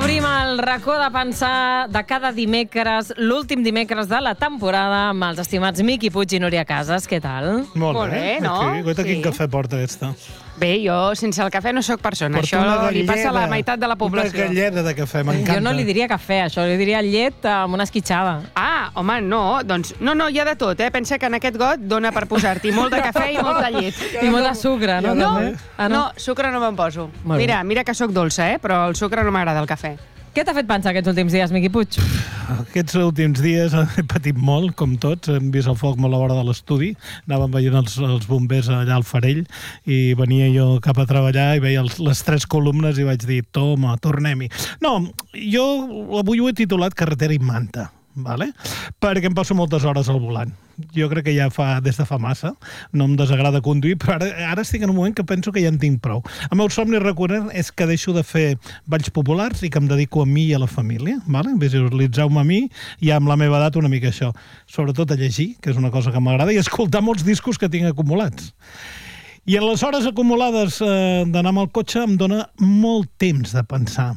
Obrim el racó de pensar de cada dimecres, l'últim dimecres de la temporada, amb els estimats Miqui Puig i Núria Casas. Què tal? Molt bé, no? Guaita, quin cafè porta aquesta? Bé, jo sense el cafè no sóc persona. Això li passa a la meitat de la població. Una galleda de cafè, m'encanta. Jo no li diria cafè, això li diria llet amb una esquitxada. Ah, home, no, doncs... No, hi ha de tot, eh? Pensa que en aquest got dona per posar-t'hi molt de cafè i molta llet. I molt de sucre, no? No, sucre no me'n poso. Mira que sóc dolça, però el sucre no m'agrada, el cafè. Què t'ha fet pensar aquests últims dies, Miqui Puig? Aquests últims dies he patit molt, com tots. Hem vist el foc molt a l'hora de l'estudi. Anàvem veient els bombers allà al Farell i venia jo cap a treballar i veia les 3 columnes i vaig dir, toma, tornem-hi. No, jo avui ho he titulat Carretera i Manta, vale? Perquè em passo moltes hores al volant. Jo crec que ja des de fa massa, no em desagrada conduir, però ara estic en un moment que penso que ja en tinc prou. El meu somni recurrent és que deixo de fer balls populars i que em dedico a mi i a la família, vale? Visualitzeu-me a mi, ja amb la meva edat una mica això. Sobretot a llegir, que és una cosa que m'agrada, i escoltar molts discos que tinc acumulats. I en les hores acumulades d'anar amb el cotxe em dona molt temps de pensar,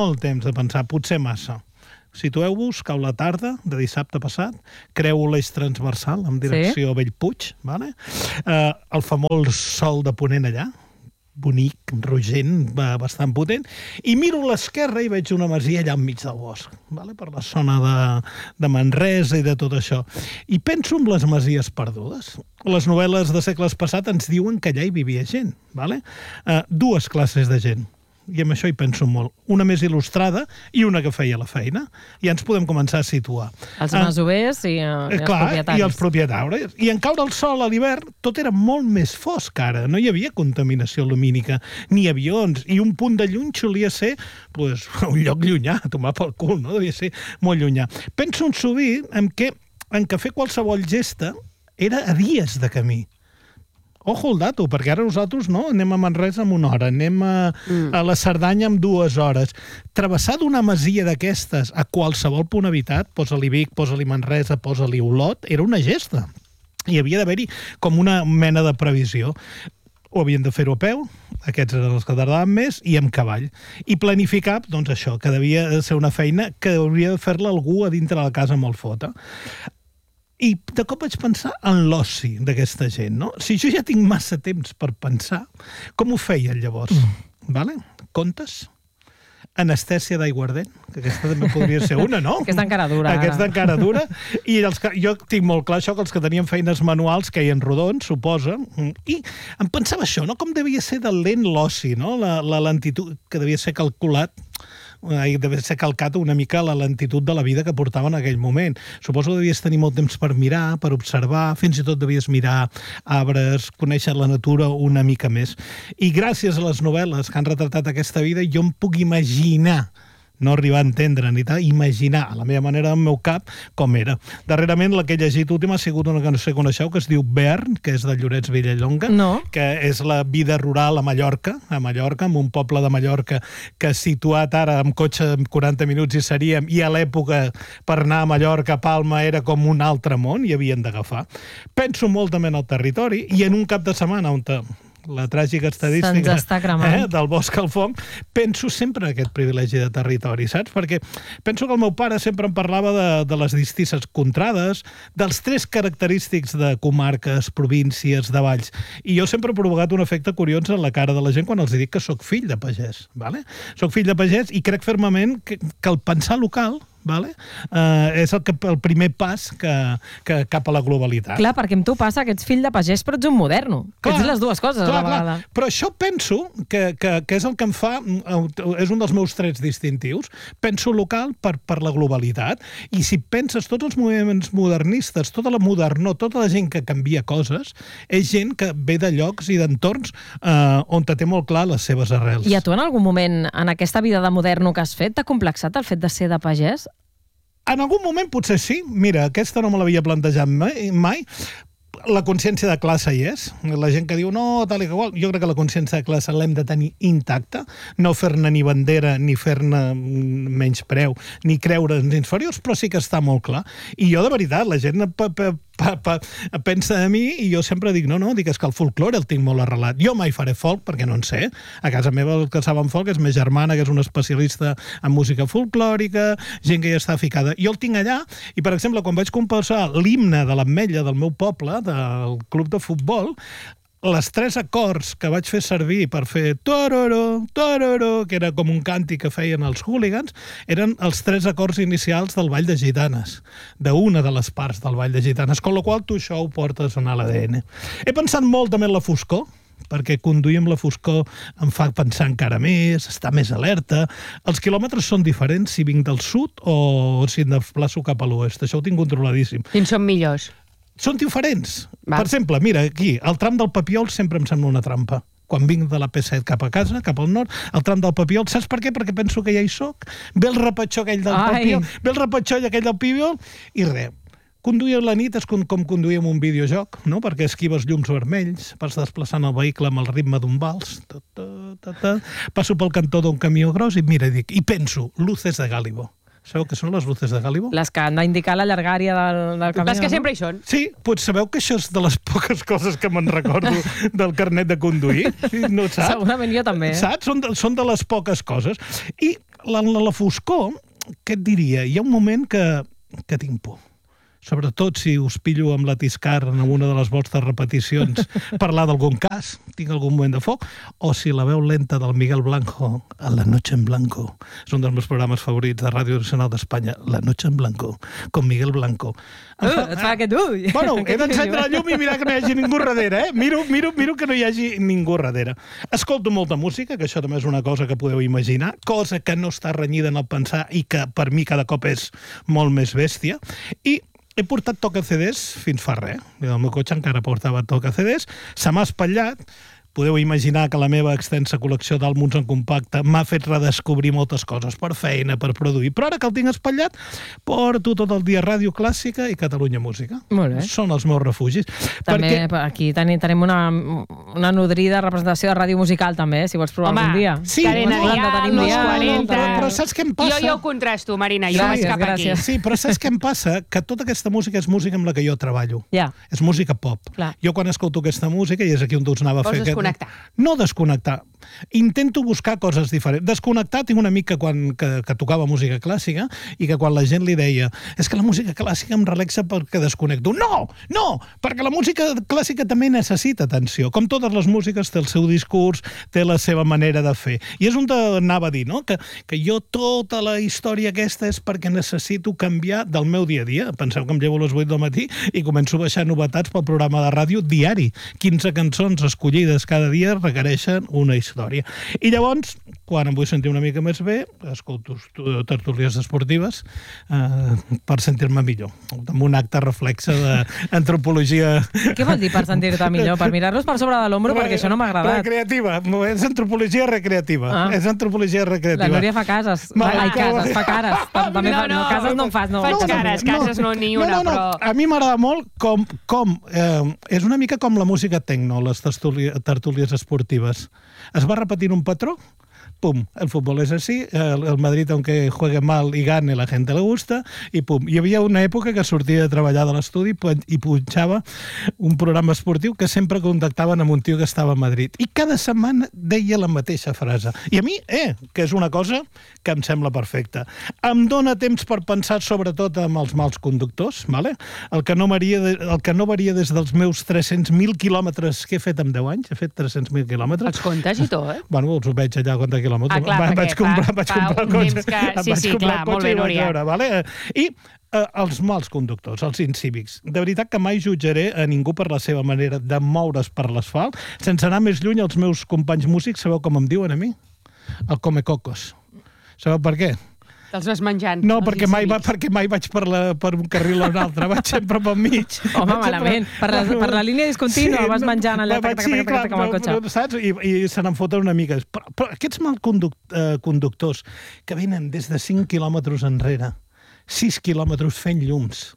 potser massa. Situeu-vos, cau la tarda de dissabte passat, creu l'eix transversal en direcció a Bellpuig, vale? El famós sol de ponent allà, bonic, rogent, bastant potent, i miro a l'esquerra i veig una masia allà enmig del bosc, vale? Per la zona de Manresa i de tot això. I penso en les masies perdudes. Les novel·les de segles passats ens diuen que allà hi vivia gent, vale? 2 classes de gent. I amb això hi penso molt. Una més il·lustrada i una que feia la feina. Ja ens podem començar a situar. Els masovers i els propietaris. I els propietaris. I en caure el sol a l'hivern tot era molt més fosc ara. No hi havia contaminació lumínica, ni avions, i un punt de llum solia ser un lloc llunyà, a tomar pel cul, no? Devia ser molt llunyà. Penso sovint en què fer qualsevol gesta era a dies de camí. Ojo el dato, perquè ara nosaltres anem a Manresa en 1 hora, anem a la Cerdanya en 2 hores. Travessar d'una masia d'aquestes a qualsevol punt habitat, posa-li Vic, posa-li Manresa, posa-li Olot, era una gesta. Hi havia d'haver-hi com una mena de previsió. Ho havien de fer-ho a peu, aquests eren els que tardaven més, i amb cavall. I planificar, doncs això, que devia ser una feina que hauria de fer-la algú a dintre de la casa molt fota. I de cop vaig pensar en l'oci d'aquesta gent, no? Si jo ja tinc massa temps per pensar, com ho feien llavors? Vale? Contes? Anestèsia d'aiguardent, que aquesta també podria ser una, no? Aquesta encara dura. Aquesta encara dura. I jo tinc molt clar això, que els que tenien feines manuals queien rodons, suposa, i em pensava això, no? Com devia ser de lent l'oci, no? La lentitud, que devia ser devia ser calcat una mica la lentitud de la vida que portava en aquell moment. Suposo que devies tenir molt temps per mirar, per observar, fins i tot devies mirar arbres, conèixer la natura una mica més. I gràcies a les novel·les que han retratat aquesta vida, jo em puc imaginar, no arribar a entendre ni tal, imaginar a la meva manera, al meu cap, com era. Darrerament, la que he llegit última ha sigut una que no sé si coneixeu, que es diu Bern, que és de Llorenç Vilallonga, que és la vida rural a Mallorca, en un poble de Mallorca que situat ara amb cotxe en 40 minuts hi seríem, i a l'època per anar a Mallorca, a Palma, era com un altre món, i havien d'agafar. Penso molt també en el territori, i en un cap de setmana on la tràgica estadística del bosc al fong, penso sempre en aquest privilegi de territori, saps? Perquè penso que el meu pare sempre em parlava de les distintes contrades, dels 3 característics de comarques, províncies, de valls. I jo sempre he provocat un efecte curiós en la cara de la gent quan els dic que sóc fill de pagès. Soc fill de pagès i crec fermament que el pensar local és el primer pas cap a la globalitat. Clar, perquè amb tu passa que ets fill de pagès però ets un moderno. Ets les dues coses a la vegada. Però això penso que és el que em fa, és un dels meus trets distintius. Penso local per la globalitat. I si penses tots els moviments modernistes, tota la modernor, tota la gent que canvia coses, és gent que ve de llocs i d'entorns on té molt clar les seves arrels. I a tu en algun moment, en aquesta vida de moderno que has fet, t'ha complexat el fet de ser de pagès? En algun moment potser sí. Mira, aquesta no me l'havia plantejat mai. La consciència de classe hi és. La gent que diu no, tal i qual. Jo crec que la consciència de classe l'hem de tenir intacta, no fer-ne ni bandera, ni fer-ne menyspreu, ni creure'ns inferiors, però sí que està molt clar. I jo, de veritat, la gent pensa de mi i jo sempre dic, dic, és que el folklore el tinc molt arrelat. Jo mai faré folk perquè no en sé. A casa meva el que saben folk és ma germana, que és una especialista en música folclòrica, gent que ja està ficada. Jo el tinc allà i, per exemple, quan vaig composar l'himne de l'Ametlla del meu poble, del club de futbol, les 3 acords que vaig fer servir per fer tororo, tororo, que era com un càntic que feien els hooligans, eren els 3 acords inicials del Ball de Gitanes, d'una de les parts del Ball de Gitanes, con la qual tu això ho portes en l'ADN. He pensat molt també en la foscor, perquè conduir amb la foscor em fa pensar encara més, estar més alerta. Els quilòmetres són diferents si vinc del sud o si em desplaço cap a l'oest. Això ho tinc controladíssim. Quins són millors? Són diferents. Va. Per exemple, mira, aquí, el tram del Papiol sempre em sembla una trampa. Quan vinc de la P7 cap a casa, cap al nord, el tram del Papiol, saps per què? Perquè penso que ja hi soc. Ve el repetxó aquell del Papiol, ve el repetxó aquell del Papiol, i res. Conduir a la nit és com conduir en un videojoc, no? Perquè esquives llums vermells, vas desplaçant el vehicle amb el ritme d'un vals, passo pel cantó d'un camió gros i mira, i penso, luces de Gálibo. Sabeu què són les luces de Gálibo? Les que han d'indicar la llargària del camió. Les que sempre hi són. Sí, doncs sabeu que això és de les poques coses que me'n recordo del carnet de conduir? No saps? Segurament jo també. Saps? Són de les poques coses. I la foscor, què et diria? Hi ha un moment que tinc por. Sobretot si us pillo amb la Tiscar en una de les vostres repeticions parlar d'algun cas, tinc algun moment de foc, o si la veu lenta del Miguel Blanco, a La Noche en Blanco, és un dels meus programes favorits de Ràdio Nacional d'Espanya, La Noche en Blanco, con Miguel Blanco. Et fa aquest ull. Bueno, he d'encendre la llum i mirar que no hi hagi ningú darrere, eh? Miro que no hi hagi ningú darrere. Escolto molta música, que això també és una cosa que podeu imaginar, cosa que no està renyida en el pensar i que per mi cada cop és molt més bèstia, i he portat toca-CDs fins fa res. El meu cotxe encara portava toca-CDs. Se m'ha espatllat. Podeu imaginar que la meva extensa col·lecció d'àlbums en compacte m'ha fet redescobrir moltes coses per feina, per produir. Però ara que el tinc espatllat, porto tot el dia Ràdio Clàssica i Catalunya Música. Molt bé. Són els meus refugis. També aquí tenim una nodrida representació de ràdio musical, també, si vols provar algun dia. Sí, Cadena Dial, Los 40... Però saps què em passa? Jo ho contrasto, Marina, jo vaig cap aquí. Sí, però saps què em passa? Que tota aquesta música és música amb la que jo treballo. Ja. És música pop. Clar. Jo quan escolto aquesta música, i és aquí on us anava a fer... No desconnectar. Intento buscar coses diferents. Desconnectar, tinc un amic que tocava música clàssica i que quan la gent li deia és que la música clàssica em relaxa perquè desconnecto. No! Perquè la música clàssica també necessita atenció. Com totes les músiques, té el seu discurs, té la seva manera de fer. I és on anava a dir, no? Que jo tota la història aquesta és perquè necessito canviar del meu dia a dia. Penseu que em llevo a les 8 del matí i començo a baixar novetats pel programa de ràdio diari. 15 cançons escollides cada dia requereixen una història. I llavors, quan em vull sentir una mica més bé, escolto tertúlies esportives per sentir-me millor. Amb un acte reflexe d'antropologia... Què vol dir per sentir-te millor? Per mirar-los per sobre de l'ombro? Perquè això no m'ha agradat. Recreativa. És antropologia recreativa. És antropologia recreativa. La Núria fa cases. Cases, fa cares. També cases no en fas. Faig cases no ni una, però... A mi m'agrada molt com és una mica com la música tecno, les tertúlies esportives. Es va repetint un patró, pum, el futbol és així, el Madrid, aunque juegue mal y gane, la gente le gusta, i pum. Hi havia una època que sortia de treballar de l'estudi i punxava un programa esportiu que sempre contactaven amb un tio que estava a Madrid. I cada setmana deia la mateixa frase. I a mi, que és una cosa que em sembla perfecta. Em dóna temps per pensar sobretot amb els mals conductors, vale? El que no varia des dels meus 300.000 quilòmetres que he fet en 10 anys, he fet 300.000 quilòmetres. Els comptes i tot? Bueno, els ho veig allà quilòmetres. Clar, vaig comprar el cotxe. Sí, clar, molt bé, Núria. Vale? I els mals conductors, els incívics. De veritat que mai jutjaré a ningú per la seva manera de moure's per l'asfalt. Sense anar més lluny, els meus companys músics, sabeu com em diuen a mi? El Comecocos. Sabeu per què? Te'ls vas menjant. No, perquè mai vaig per un carril o un altre, vaig sempre pel mig. Home, malament. Per la línia discontínua vas menjant allà amb el cotxe. Saps? I se n'en foten una mica. Però aquests mal conductors que venen des de 5 quilòmetres enrere, 6 quilòmetres fent llums,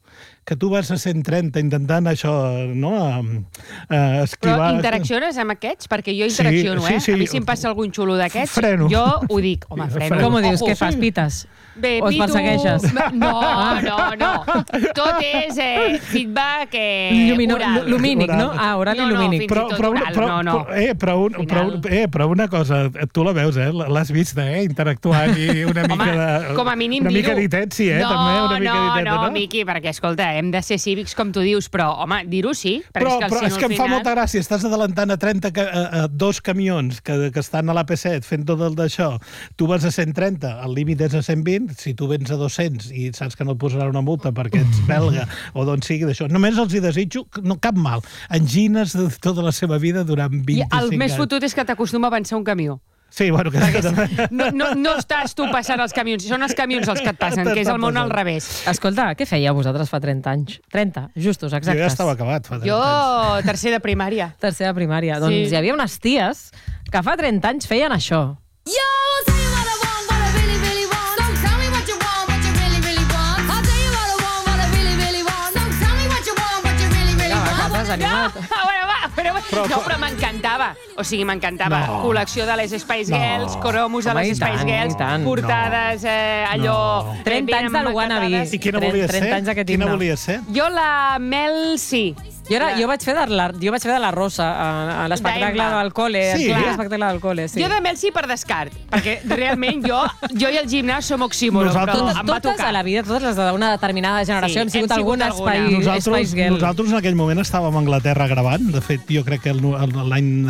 que tu vas a 130 intentant això, no? Esquivar... Però interacciones amb aquests? Perquè jo interacciono, sí, sí. A mi si em passa algun xulo d'aquests, Freno. jo ho dic. Home, freno. Com ho dius? Ojo. Què fas, pites? Bé, O els pito... persegueixes? No. Tot és feedback oral. Lumínic, no? Oral. Ah, oral i No, lumínic. fins i tot oral, no. Però una cosa, tu la veus, l'has vist, interactuant i una mica Home, de... com a mínim una mica dir-ho. d'itets, també, una mica d'itets, No, Miqui, perquè, escolta, hem de ser cívics, com tu dius, però, home, dir-ho sí. Però si és que em fa molta gràcia, estàs adelantant a dos camions que estan a l'AP7 fent tot el d'això, tu vas a 130, el límit és a 120, si tu vens a 200 i saps que no et posarà una multa perquè ets belga o d'on sigui d'això, només els hi desitjo cap mal, angines de tota la seva vida durant 25 anys. I el més fotut és que t'acostuma a avançar un camió. Sí, bueno, que... No estàs tu passant els camions, són els camions els que et passen, que és el món al revés. Escolta, què fèieu vosaltres fa 30 anys? 30, justos, exactes. Jo ja estava acabat fa 30 Jo, anys. tercer de primària. Tercer de primària. Sí. Doncs hi havia unes ties que fa 30 anys feien això. Yo, I'll tell you what I want, what I really, really want. So tell me what you want, what you really, really want. I'll tell you what I want, what I really, really want. So tell me what you want, what you really, really Vinga, va, want. t'has animat. Però m'encantava. O sigui, m'encantava. No. Col·lecció de les Spice Girls, cromos de Home, les i tant, Spice Girls, i tant. portades, allò... 30 anys del wannabe. I quina volies 30 ser? anys d'aquest Quina himne. volies ser? Jo la Mel, sí. Jo vaig fer de la Rosa a l'espectacle D'Emma. del col·le. Sí? Clar, l'espectacle del col·le, sí. Jo de Mel sí per descart, perquè realment jo i el gimnàs som oxímoron, però Nosaltres- em va Totes tocar. a la vida, totes les d'una determinada generació, Sí, hem sigut hem sigut alguna alguna. Spice Girl. Nosaltres en aquell moment estàvem a Anglaterra gravant. De fet, jo crec que l'any